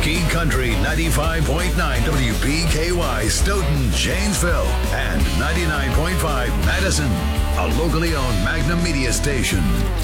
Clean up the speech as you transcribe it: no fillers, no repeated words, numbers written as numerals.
King Country 95.9 WPKY Stoughton, Janesville, and 99.5 Madison, a locally owned Magnum media station.